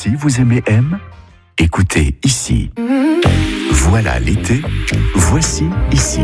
aussi, vous aimez M ? Écoutez ici. Voilà l'été, voici ici.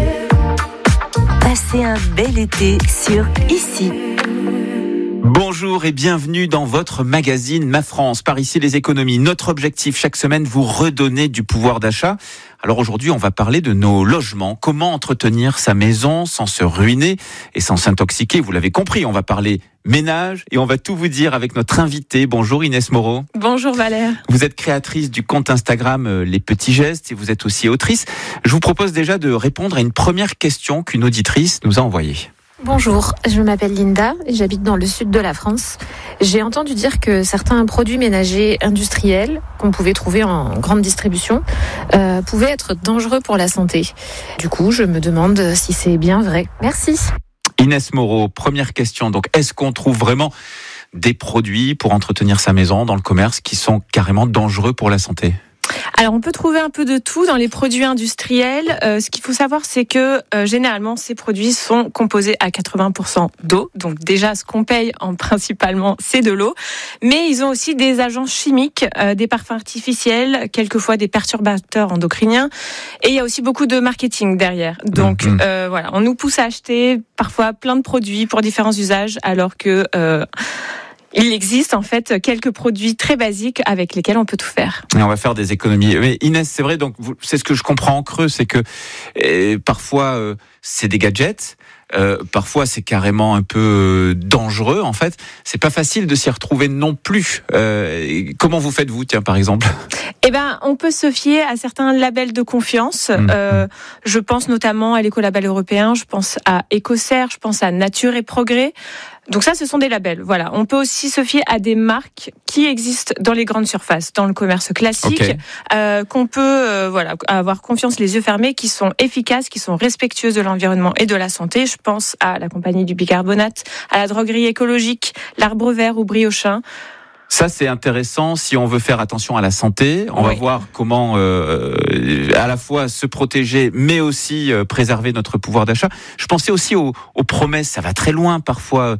Passez un bel été sur Ici. Bonjour et bienvenue dans votre magazine Ma France, par ici les économies. Notre objectif chaque semaine, vous redonner du pouvoir d'achat. Alors aujourd'hui, on va parler de nos logements. Comment entretenir sa maison sans se ruiner et sans s'intoxiquer. Vous l'avez compris, on va parler ménage et on va tout vous dire avec notre invité. Bonjour Inès Moreau. Bonjour Valère. Vous êtes créatrice du compte Instagram Les Petits Gestes et vous êtes aussi autrice. Je vous propose déjà de répondre à une première question qu'une auditrice nous a envoyée. Bonjour, je m'appelle Linda et j'habite dans le sud de la France. J'ai entendu dire que certains produits ménagers industriels qu'on pouvait trouver en grande distribution pouvaient être dangereux pour la santé. Du coup, je me demande si c'est bien vrai. Merci. Inès Moreau, première question. Donc, est-ce qu'on trouve vraiment des produits pour entretenir sa maison dans le commerce qui sont carrément dangereux pour la santé ? Alors, on peut trouver un peu de tout dans les produits industriels. Ce qu'il faut savoir, c'est que généralement, ces produits sont composés à 80% d'eau. Donc déjà, ce qu'on paye principalement, c'est de l'eau. Mais ils ont aussi des agents chimiques, des parfums artificiels, quelquefois des perturbateurs endocriniens. Et il y a aussi beaucoup de marketing derrière. Donc voilà, on nous pousse à acheter parfois plein de produits pour différents usages, alors que... il existe en fait quelques produits très basiques avec lesquels on peut tout faire. Et on va faire des économies. Mais Inès, c'est vrai, donc c'est ce que je comprends en creux, c'est que parfois c'est des gadgets, parfois c'est carrément un peu dangereux en fait. C'est pas facile de s'y retrouver non plus. Comment vous faites vous, tiens, par exemple ? Eh ben, on peut se fier à certains labels de confiance. Je pense notamment à l'écolabel européen, je pense à Écocert, je pense à Nature et Progrès. Donc ça, ce sont des labels. Voilà. On peut aussi se fier à des marques qui existent dans les grandes surfaces, dans le commerce classique, qu'on peut avoir confiance les yeux fermés, qui sont efficaces, qui sont respectueuses de l'environnement et de la santé. Je pense à la compagnie du bicarbonate, à la droguerie écologique, l'Arbre Vert ou Briochin. Ça, c'est intéressant si on veut faire attention à la santé. On va voir comment à la fois se protéger, mais aussi préserver notre pouvoir d'achat. Je pensais aussi aux promesses. Ça va très loin parfois.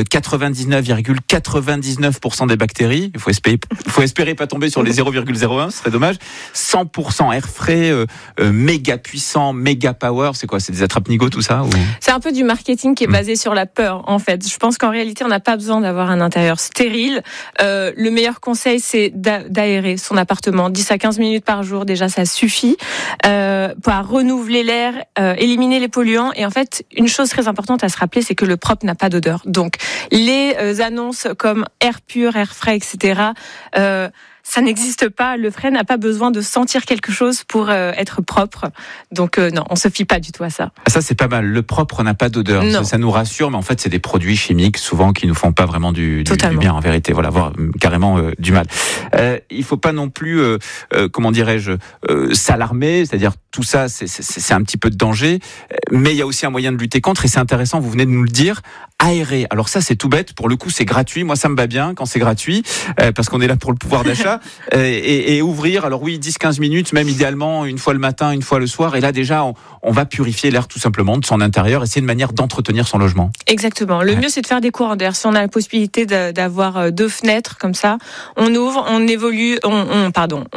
99,99% des bactéries. Il faut espérer pas tomber sur les 0,01. Ce serait dommage. 100% air frais, méga puissant, méga power. C'est quoi ? C'est des attrape-nigots, tout ça ou... C'est un peu du marketing qui est basé sur la peur, en fait. Je pense qu'en réalité, on n'a pas besoin d'avoir un intérieur stérile. Le meilleur conseil, c'est d'aérer son appartement 10 à 15 minutes par jour. Déjà, ça suffit pour renouveler l'air, éliminer les polluants. Et en fait, une chose très importante à se rappeler, c'est que le propre n'a pas d'odeur. Donc, les annonces comme air pur, air frais, etc., ça n'existe pas. Le frais n'a pas besoin de sentir quelque chose pour être propre. Donc non, on se fie pas du tout à ça. Ça, c'est pas mal. Le propre n'a pas d'odeur. Ça nous rassure, mais en fait, c'est des produits chimiques souvent qui nous font pas vraiment du bien en vérité. Voilà, voire carrément du mal. Il faut pas non plus, comment dirais-je, s'alarmer. C'est-à-dire tout ça, c'est un petit peu de danger, mais il y a aussi un moyen de lutter contre. Et c'est intéressant. Vous venez de nous le dire. Aérer. Alors ça, c'est tout bête. Pour le coup, c'est gratuit. Moi, ça me va bien quand c'est gratuit, parce qu'on est là pour le pouvoir d'achat. Et ouvrir, alors oui, 10-15 minutes, même idéalement, une fois le matin, une fois le soir. Et là, déjà, on va purifier l'air tout simplement de son intérieur. Et c'est une manière d'entretenir son logement. Exactement. Le mieux, c'est de faire des courants d'air. Si on a la possibilité d'avoir 2 fenêtres comme ça, on ouvre, on évolue, on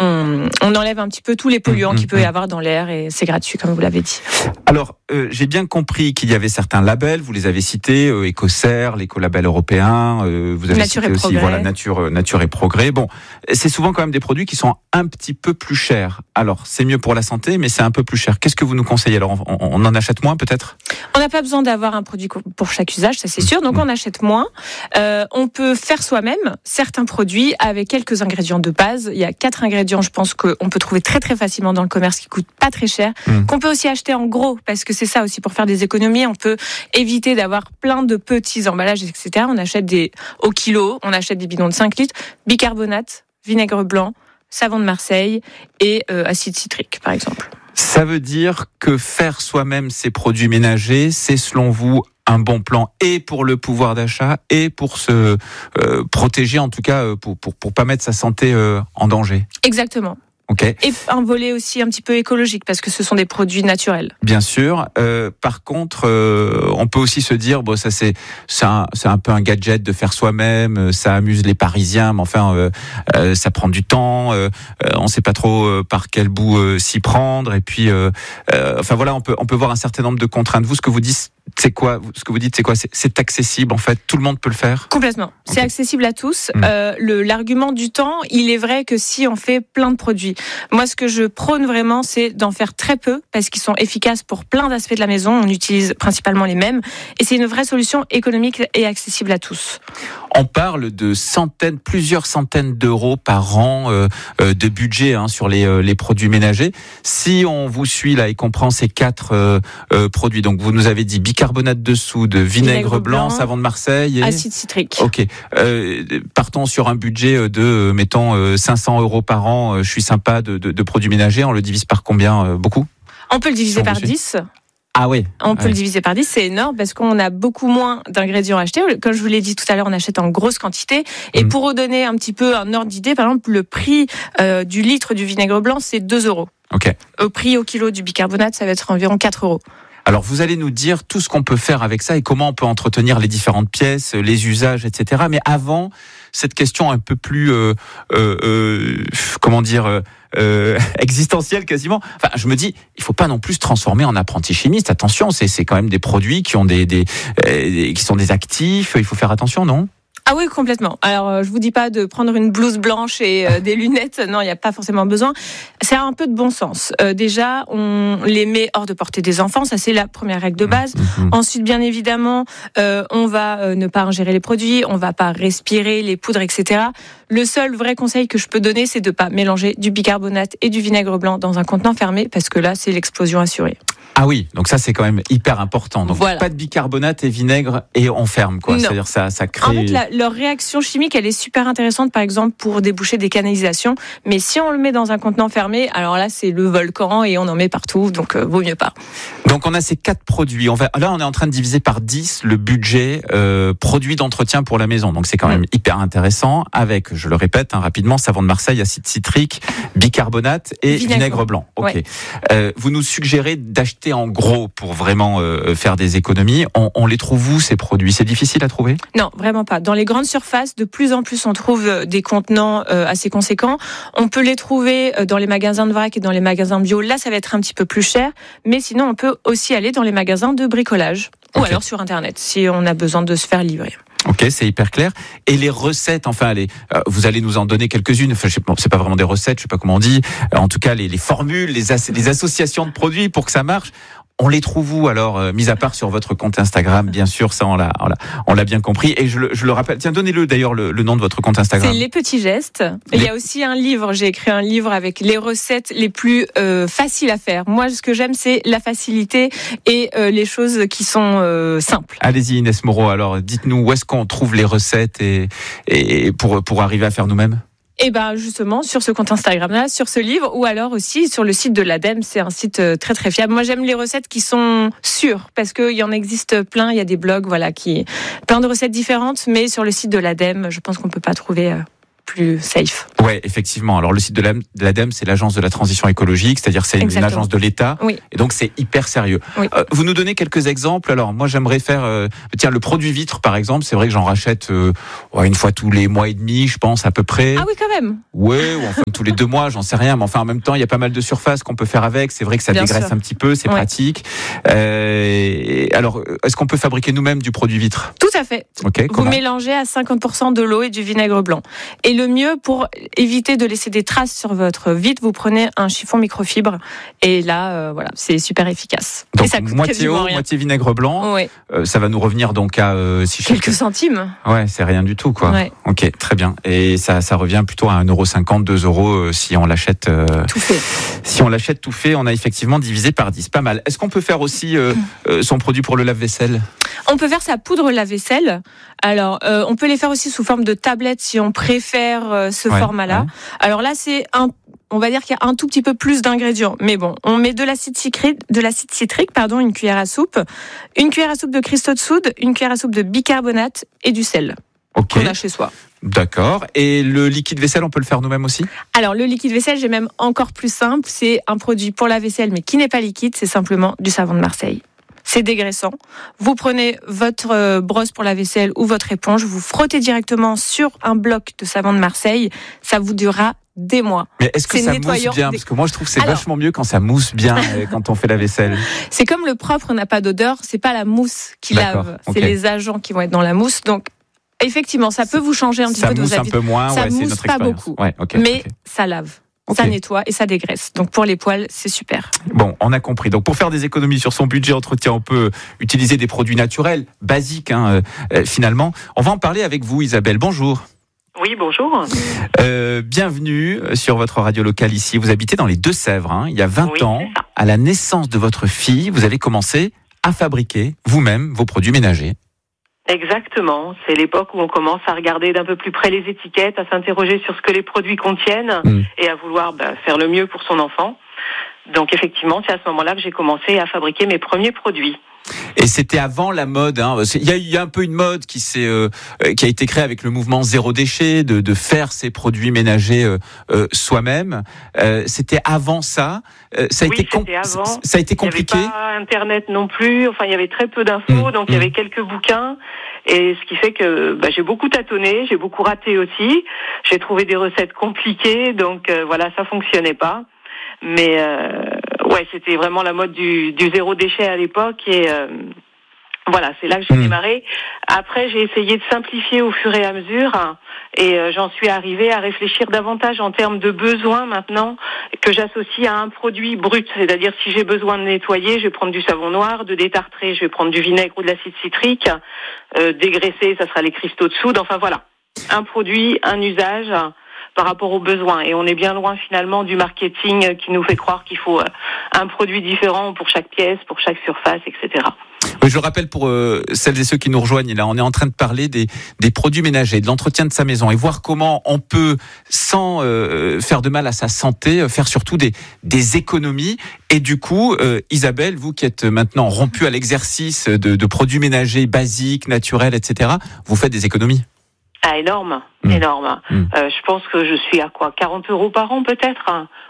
enlève un petit peu tous les polluants qu'il peut y avoir dans l'air. Et c'est gratuit, comme vous l'avez dit. Alors, j'ai bien compris qu'il y avait certains labels. Vous les avez cités, Écocert, l'écolabel européen. Vous avez cité aussi, voilà, Nature et Progrès. Bon, c'est souvent quand même des produits qui sont un petit peu plus chers. Alors, c'est mieux pour la santé, mais c'est un peu plus cher. Qu'est-ce que vous nous conseillez ? Alors, on en achète moins peut-être ? On n'a pas besoin d'avoir un produit pour chaque usage, ça c'est sûr. Donc, on achète moins. On peut faire soi-même certains produits avec quelques ingrédients de base. Il y a 4 ingrédients, je pense, qu'on peut trouver très très facilement dans le commerce qui coûtent pas très cher. Qu'on peut aussi acheter en gros, parce que c'est ça aussi, pour faire des économies. On peut éviter d'avoir plein de petits emballages, etc. On achète au kilo, on achète des bidons de 5 litres, bicarbonate, vinaigre blanc, savon de Marseille et acide citrique, par exemple. Ça veut dire que faire soi-même ces produits ménagers, c'est selon vous un bon plan et pour le pouvoir d'achat et pour se protéger, en tout cas pour pas mettre sa santé en danger. Exactement. Okay. Et un volet aussi un petit peu écologique, parce que ce sont des produits naturels. Bien sûr. Par contre, on peut aussi se dire, bon, ça c'est un peu un gadget de faire soi-même, ça amuse les Parisiens, mais enfin, ça prend du temps, on ne sait pas trop par quel bout s'y prendre, et puis, enfin voilà, on peut voir un certain nombre de contraintes. Vous, ce que vous dites, c'est quoi ? C'est accessible, en fait, tout le monde peut le faire ? Complètement. Okay. C'est accessible à tous. L'argument du temps, il est vrai que si on fait plein de produits. Moi, ce que je prône vraiment, c'est d'en faire très peu, parce qu'ils sont efficaces pour plein d'aspects de la maison. On utilise principalement les mêmes. Et c'est une vraie solution économique et accessible à tous. On parle de plusieurs centaines d'euros par an de budget sur les produits ménagers. Si on vous suit là et qu'on prend ces 4 produits, donc vous nous avez dit bicarbonate de soude, vinaigre blanc, savon de Marseille et acide citrique. Ok. Partons sur un budget de, mettons, 500 euros par an. Je suis sympa de produits ménagers. On le divise par combien ? Beaucoup ? On peut le diviser par 10. Ah oui. On peut le diviser par 10, c'est énorme parce qu'on a beaucoup moins d'ingrédients achetés. Comme je vous l'ai dit tout à l'heure, on achète en grosse quantité. Et pour vous donner un petit peu un ordre d'idée, par exemple, le prix du litre du vinaigre blanc, c'est 2 euros. Ok. Au prix au kilo du bicarbonate, ça va être environ 4 euros. Alors, vous allez nous dire tout ce qu'on peut faire avec ça et comment on peut entretenir les différentes pièces, les usages, etc. Mais avant, cette question un peu plus, existentielle quasiment. Enfin, je me dis, il faut pas non plus se transformer en apprenti chimiste. Attention, c'est quand même des produits qui ont qui sont des actifs. Il faut faire attention, non ? Ah oui, complètement. Alors, je vous dis pas de prendre une blouse blanche et des lunettes. Non, il n'y a pas forcément besoin. C'est un peu de bon sens. Déjà, on les met hors de portée des enfants. Ça, c'est la première règle de base. Ensuite, bien évidemment, on va ne pas ingérer les produits. On va pas respirer les poudres, etc. Le seul vrai conseil que je peux donner, c'est de pas mélanger du bicarbonate et du vinaigre blanc dans un contenant fermé, parce que là, c'est l'explosion assurée. Ah oui, donc ça c'est quand même hyper important. Donc voilà. Pas de bicarbonate et vinaigre et on ferme quoi. Non. C'est-à-dire ça crée. En fait, leur réaction chimique, elle est super intéressante, par exemple pour déboucher des canalisations. Mais si on le met dans un contenant fermé, alors là c'est le volcan et on en met partout, donc vaut mieux pas. Donc on a ces 4 produits. Là on est en train de diviser par 10 le budget produits d'entretien pour la maison. Donc c'est quand même hyper intéressant. Avec, je le répète rapidement, savon de Marseille, acide citrique, bicarbonate et vinaigre blanc. Ok. Ouais. Vous nous suggérez d'acheter en gros pour vraiment faire des économies. On les trouve où ces produits ? C'est difficile à trouver ? Non, vraiment pas. Dans les grandes surfaces, de plus en plus on trouve des contenants assez conséquents. On peut les trouver dans les magasins de vrac et dans les magasins bio. Là, ça va être un petit peu plus cher. Mais sinon, on peut aussi aller dans les magasins de bricolage. Ou alors sur Internet, si on a besoin de se faire livrer. Ok, c'est hyper clair. Et les recettes, enfin, vous allez nous en donner quelques-unes. Enfin, c'est pas vraiment des recettes, je sais pas comment on dit. En tout cas, les formules, les associations de produits pour que ça marche. On les trouve où alors, mis à part sur votre compte Instagram, bien sûr, ça on l'a bien compris. Et je le rappelle. Tiens, donnez-le d'ailleurs le nom de votre compte Instagram. C'est Les Petits Gestes. Il y a aussi un livre. J'ai écrit un livre avec les recettes les plus faciles à faire. Moi, ce que j'aime, c'est la facilité et les choses qui sont simples. Allez-y, Inès Moreau. Alors, dites-nous où est-ce qu'on trouve les recettes et pour arriver à faire nous-mêmes. Et ben justement sur ce compte Instagram-là, sur ce livre, ou alors aussi sur le site de l'ADEME, c'est un site très très fiable. Moi j'aime les recettes qui sont sûres, parce qu'il y en existe plein, il y a des blogs plein de recettes différentes, mais sur le site de l'ADEME, je pense qu'on peut pas trouver plus safe. Ouais, effectivement. Alors le site de l'ADEME, c'est l'agence de la transition écologique, c'est-à-dire c'est une agence de l'État, oui. Et donc c'est hyper sérieux. Oui. Vous nous donnez quelques exemples. Alors moi j'aimerais faire, le produit vitre par exemple. C'est vrai que j'en rachète une fois tous les mois et demi, je pense à peu près. Ah oui, quand même. Ouais, ou enfin tous les 2 mois, j'en sais rien. Mais enfin en même temps, il y a pas mal de surfaces qu'on peut faire avec. C'est vrai que ça dégraisse un petit peu, c'est pratique. Alors, est-ce qu'on peut fabriquer nous-mêmes du produit vitre ? Tout à fait. Okay, vous mélangez à 50% de l'eau et du vinaigre blanc. Et le mieux, pour éviter de laisser des traces sur votre vitre, vous prenez un chiffon microfibre. Et là, c'est super efficace. Donc, et ça coûte moitié eau, moitié vinaigre blanc. Oui. Ça va nous revenir donc à... quelques centimes. Ouais, c'est rien du tout, quoi. Ouais. Ok, très bien. Et ça revient plutôt à 1,50 €, 2 € si on l'achète... tout fait. Si on l'achète tout fait, on a effectivement divisé par 10. Pas mal. Est-ce qu'on peut faire aussi son produit pour le lave-vaisselle ? On peut faire sa poudre lave-vaisselle. Alors, on peut les faire aussi sous forme de tablette si on préfère ce format-là. Ouais. Alors là, on va dire qu'il y a un tout petit peu plus d'ingrédients. Mais bon, on met de l'acide citrique, une cuillère à soupe de cristaux de soude, une cuillère à soupe de bicarbonate et du sel. Okay. Qu'on a chez soi. D'accord. Et le liquide vaisselle, on peut le faire nous-mêmes aussi ? Alors, le liquide vaisselle, j'ai même encore plus simple. C'est un produit pour la vaisselle, mais qui n'est pas liquide. C'est simplement du savon de Marseille. C'est dégraissant. Vous prenez votre brosse pour la vaisselle ou votre éponge, vous frottez directement sur un bloc de savon de Marseille. Ça vous durera des mois. Mais est-ce que ça mousse bien ? Parce que moi, je trouve que c'est vachement mieux quand ça mousse bien quand on fait la vaisselle. C'est comme le propre n'a pas d'odeur, c'est pas la mousse qui lave, c'est les agents qui vont être dans la mousse. Donc, effectivement, ça peut vous changer un petit peu de vos habitudes. Ça mousse un peu moins, ça c'est mousse notre pas expérience. beaucoup, mais ça lave. Ça nettoie et ça dégraisse. Donc pour les poils, c'est super. Bon, on a compris. Donc pour faire des économies sur son budget entretien, on peut utiliser des produits naturels, basiques finalement. On va en parler avec vous, Isabelle. Bonjour. Oui, bonjour. Bienvenue sur votre radio locale ici. Vous habitez dans les Deux-Sèvres. Il y a 20 ans, à la naissance de votre fille, vous avez commencé à fabriquer vous-même vos produits ménagers. Exactement. C'est l'époque où on commence à regarder d'un peu plus près les étiquettes, à s'interroger sur ce que les produits contiennent et à vouloir faire le mieux pour son enfant. Donc effectivement, c'est à ce moment-là que j'ai commencé à fabriquer mes premiers produits. Et c'était avant la mode. Il y a un peu une mode qui a été créée avec le mouvement zéro déchet, de faire ses produits ménagers soi-même. C'était avant ça. Ça a été compliqué. Il n'y avait pas Internet non plus. Enfin, il y avait très peu d'infos, donc il y avait quelques bouquins. Et ce qui fait que j'ai beaucoup tâtonné, j'ai beaucoup raté aussi. J'ai trouvé des recettes compliquées, donc ça fonctionnait pas. Mais c'était vraiment la mode du zéro déchet à l'époque et c'est là que j'ai démarré. Après, j'ai essayé de simplifier au fur et à mesure et j'en suis arrivée à réfléchir davantage en termes de besoins maintenant que j'associe à un produit brut. C'est-à-dire si j'ai besoin de nettoyer, je vais prendre du savon noir, de détartrer, je vais prendre du vinaigre ou de l'acide citrique, dégraisser, ça sera les cristaux de soude. Enfin voilà, un produit, un usage par rapport aux besoins. Et on est bien loin finalement du marketing qui nous fait croire qu'il faut un produit différent pour chaque pièce, pour chaque surface, etc. Oui, je rappelle pour celles et ceux qui nous rejoignent, là, on est en train de parler des produits ménagers, de l'entretien de sa maison et voir comment on peut, sans faire de mal à sa santé, faire surtout des économies. Et du coup, Isabelle, vous qui êtes maintenant rompue à l'exercice de produits ménagers basiques, naturels, etc., vous faites des économies. Ah, énorme. Je pense que je suis à 40 € par an peut-être,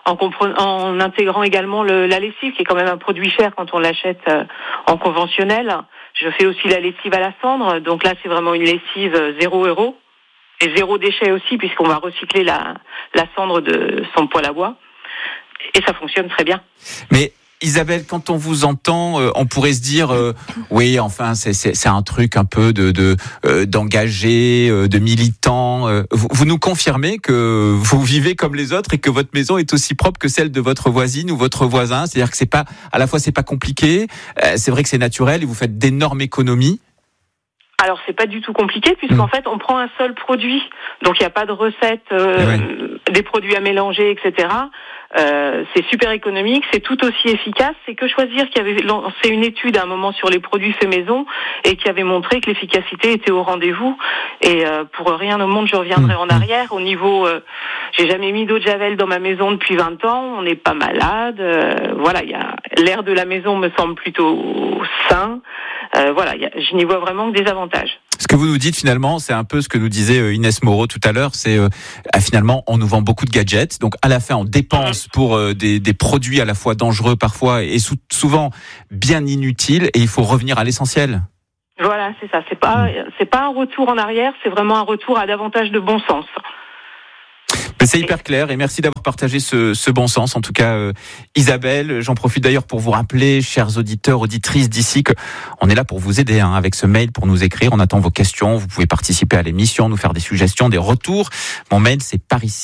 en intégrant également la lessive, qui est quand même un produit cher quand on l'achète en conventionnel. Je fais aussi la lessive à la cendre, donc là c'est vraiment une lessive 0 € et 0 déchet aussi, puisqu'on va recycler la cendre de son poêle à bois, et ça fonctionne très bien. Mais Isabelle, quand on vous entend, on pourrait se dire oui, enfin c'est un truc un peu d'engagé, de militant. Vous nous confirmez que vous vivez comme les autres et que votre maison est aussi propre que celle de votre voisine ou votre voisin. C'est-à-dire que c'est pas compliqué. C'est vrai que c'est naturel et vous faites d'énormes économies. Alors c'est pas du tout compliqué puisqu'en fait on prend un seul produit, donc il n'y a pas de recette, des produits à mélanger, etc. C'est super économique, c'est tout aussi efficace. C'est que choisir qui avait lancé une étude à un moment sur les produits faits maison et qui avait montré que l'efficacité était au rendez-vous. Et pour rien au monde je reviendrai en arrière. Au niveau, j'ai jamais mis d'eau de javel dans ma maison depuis 20 ans. On n'est pas malade. L'air de la maison me semble plutôt sain. Je n'y vois vraiment que des avantages. Ce que vous nous dites finalement, c'est un peu ce que nous disait Inès Moreau tout à l'heure, c'est finalement on nous vend beaucoup de gadgets, donc à la fin on dépense pour des produits à la fois dangereux parfois et souvent bien inutiles, et il faut revenir à l'essentiel. Voilà, c'est ça, c'est pas un retour en arrière, c'est vraiment un retour à davantage de bon sens. Mais c'est hyper clair et merci d'avoir partagé ce bon sens. En tout cas, Isabelle, j'en profite d'ailleurs pour vous rappeler, chers auditeurs, auditrices d'ici, qu'on est là pour vous aider avec ce mail, pour nous écrire. On attend vos questions. Vous pouvez participer à l'émission, nous faire des suggestions, des retours. Mon mail, c'est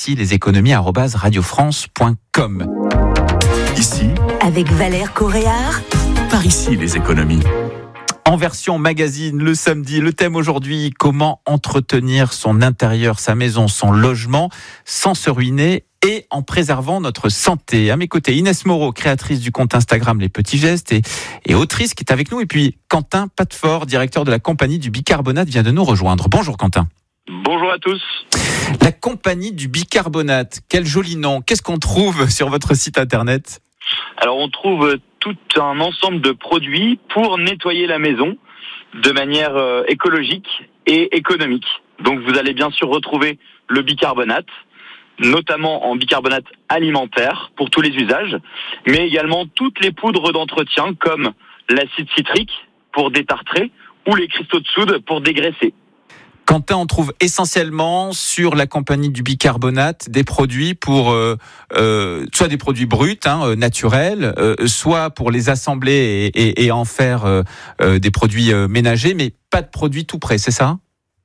parici-leséconomies@radiofrance.com. Ici, avec Valère Coréard. Par ici les économies. En version magazine, le samedi, le thème aujourd'hui, comment entretenir son intérieur, sa maison, son logement, sans se ruiner et en préservant notre santé. À mes côtés, Inès Moreau, créatrice du compte Instagram Les Petits Gestes et autrice qui est avec nous. Et puis Quentin Patefort, directeur de la compagnie du bicarbonate, vient de nous rejoindre. Bonjour Quentin. Bonjour à tous. La compagnie du bicarbonate, quel joli nom. Qu'est-ce qu'on trouve sur votre site internet ? Alors on trouve tout un ensemble de produits pour nettoyer la maison de manière écologique et économique. Donc vous allez bien sûr retrouver le bicarbonate, notamment en bicarbonate alimentaire pour tous les usages, mais également toutes les poudres d'entretien comme l'acide citrique pour détartrer ou les cristaux de soude pour dégraisser. Quentin, on trouve essentiellement sur la compagnie du bicarbonate des produits pour soit des produits bruts, naturels, soit pour les assembler et en faire des produits ménagers, mais pas de produits tout prêts, c'est ça ?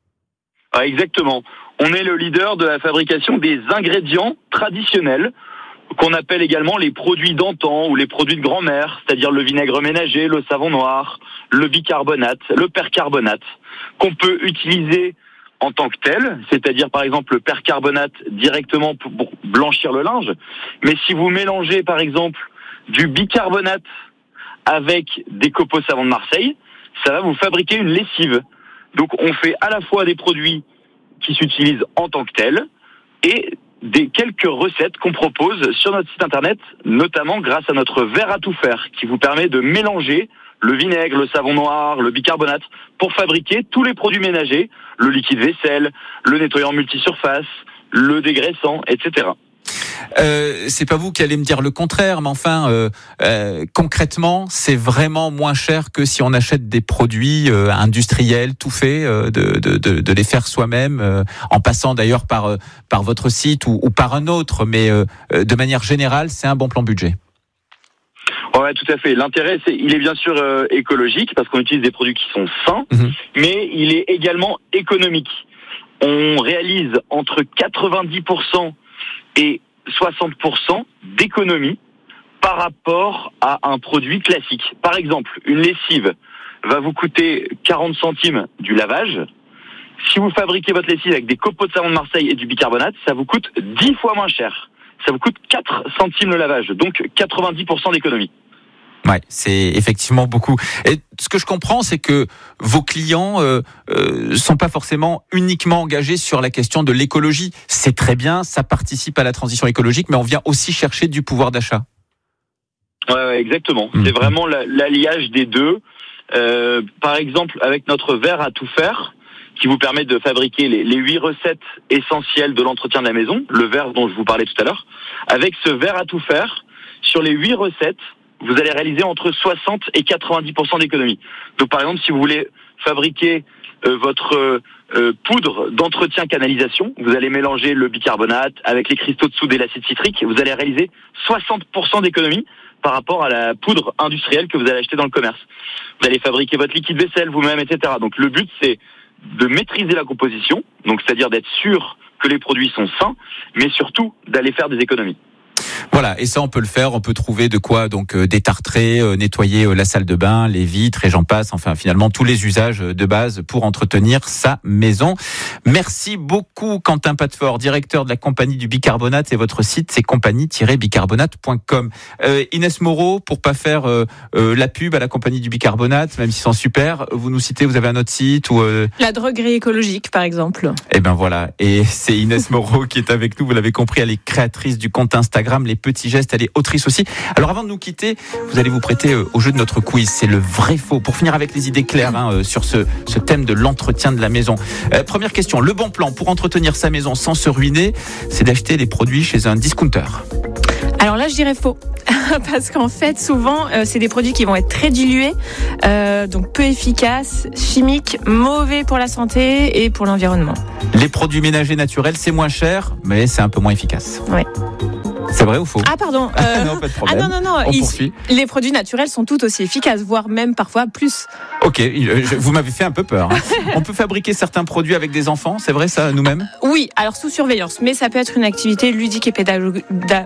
Ah, exactement. On est le leader de la fabrication des ingrédients traditionnels, qu'on appelle également les produits d'antan ou les produits de grand-mère, c'est-à-dire le vinaigre ménager, le savon noir, le bicarbonate, le percarbonate, qu'on peut utiliser en tant que tel, c'est-à-dire par exemple le percarbonate directement pour blanchir le linge. Mais si vous mélangez par exemple du bicarbonate avec des copeaux savon de Marseille, ça va vous fabriquer une lessive. Donc on fait à la fois des produits qui s'utilisent en tant que tels et des quelques recettes qu'on propose sur notre site internet, notamment grâce à notre verre à tout faire qui vous permet de mélanger le vinaigre, le savon noir, le bicarbonate pour fabriquer tous les produits ménagers, le liquide vaisselle, le nettoyant multisurface, le dégraissant, etc. C'est pas vous qui allez me dire le contraire, mais enfin, concrètement, c'est vraiment moins cher que si on achète des produits industriels, tout faits, de les faire soi-même, en passant d'ailleurs par votre site ou par un autre, mais de manière générale, c'est un bon plan budget. Ouais, tout à fait. L'intérêt, il est bien sûr écologique parce qu'on utilise des produits qui sont sains, mais il est également économique. On réalise entre 90% et 60% d'économie par rapport à un produit classique. Par exemple, une lessive va vous coûter 40 centimes du lavage. Si vous fabriquez votre lessive avec des copeaux de savon de Marseille et du bicarbonate, ça vous coûte 10 fois moins cher. Ça vous coûte 4 centimes le lavage, donc 90% d'économie. Ouais, c'est effectivement beaucoup. Et ce que je comprends, c'est que vos clients sont pas forcément uniquement engagés sur la question de l'écologie. C'est très bien, ça participe à la transition écologique, mais on vient aussi chercher du pouvoir d'achat. Ouais, exactement. C'est vraiment l'alliage des deux. Par exemple, avec notre verre à tout faire, qui vous permet de fabriquer les 8 recettes essentielles de l'entretien de la maison, le verre dont je vous parlais tout à l'heure. Avec ce verre à tout faire, sur les 8 recettes, vous allez réaliser entre 60 et 90% d'économie. Donc par exemple, si vous voulez fabriquer votre poudre d'entretien canalisation, vous allez mélanger le bicarbonate avec les cristaux de soude et l'acide citrique, vous allez réaliser 60% d'économie par rapport à la poudre industrielle que vous allez acheter dans le commerce. Vous allez fabriquer votre liquide vaisselle vous-même, etc. Donc le but, c'est de maîtriser la composition, donc c'est-à-dire d'être sûr que les produits sont sains, mais surtout d'aller faire des économies. Voilà, et ça on peut le faire, on peut trouver de quoi donc détartrer, nettoyer la salle de bain, les vitres et j'en passe, enfin finalement tous les usages de base pour entretenir sa maison. Merci beaucoup Quentin Patefort, directeur de la compagnie du bicarbonate, et votre site c'est compagnie-bicarbonate.com. Inès Moreau, pour pas faire la pub à la compagnie du bicarbonate, même s'ils sont super, vous nous citez, vous avez un autre site ou La droguerie écologique par exemple. Eh ben voilà, et c'est Inès Moreau qui est avec nous, vous l'avez compris, elle est créatrice du compte Instagram Les Petits Gestes, elle est autrice aussi. Alors avant de nous quitter, vous allez vous prêter au jeu de notre quiz, c'est le vrai faux, pour finir avec les idées claires sur ce thème de l'entretien de la maison. Première question, le bon plan pour entretenir sa maison sans se ruiner, c'est d'acheter des produits chez un discounter. Alors là, je dirais faux. Parce qu'en fait, souvent, c'est des produits qui vont être très dilués, donc peu efficaces, chimiques, mauvais pour la santé et pour l'environnement. Les produits ménagers naturels, c'est moins cher, mais c'est un peu moins efficace. Ouais. C'est vrai ou faux ? Ah pardon. Non, pas de problème. Non. On poursuit. Les produits naturels sont tout aussi efficaces, voire même parfois plus. Ok, vous m'avez fait un peu peur. On peut fabriquer certains produits avec des enfants, c'est vrai ça, nous-mêmes ? Oui, alors sous surveillance, mais ça peut être une activité ludique et pédagogique,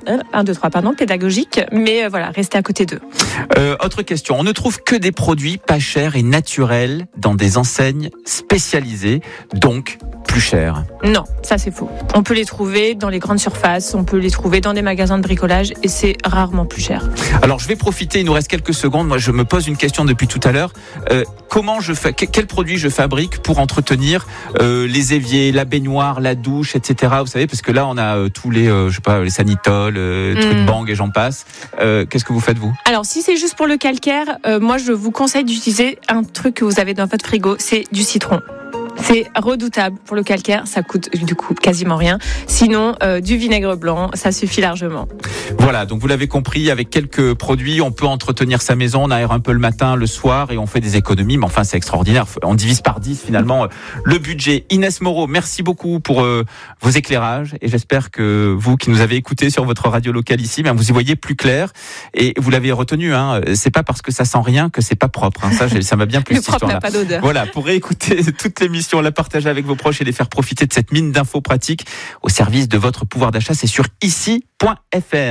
mais voilà, restez à côté d'eux. Autre question, on ne trouve que des produits pas chers et naturels dans des enseignes spécialisées, donc plus chers. Non, ça c'est faux. On peut les trouver dans les grandes surfaces, on peut les trouver dans des magasins de bricolage et c'est rarement plus cher. Alors je vais profiter, il nous reste quelques secondes. Moi je me pose une question depuis tout à l'heure. Quel produit je fabrique pour entretenir les éviers, la baignoire, la douche, etc. Vous savez, parce que là on a tous les, les Sanitol, trucs Bang et j'en passe. Qu'est-ce que vous faites vous ? Alors si c'est juste pour le calcaire, moi je vous conseille d'utiliser un truc que vous avez dans votre frigo, c'est du citron. C'est redoutable pour le calcaire, ça coûte du coup quasiment rien. Sinon, du vinaigre blanc, ça suffit largement. Voilà, donc vous l'avez compris, avec quelques produits, on peut entretenir sa maison, on aère un peu le matin, le soir et on fait des économies. Mais enfin, c'est extraordinaire. On divise par 10 finalement le budget. Inès Moreau, merci beaucoup pour vos éclairages et j'espère que vous qui nous avez écoutés sur votre radio locale ici, vous y voyez plus clair et vous l'avez retenu. C'est pas parce que ça sent rien que c'est pas propre. Ça m'a bien plu. Le propre n'a pas d'odeur. Voilà, pour réécouter toute l'émission, la partager avec vos proches et les faire profiter de cette mine d'infos pratiques au service de votre pouvoir d'achat, c'est sur ici.fr.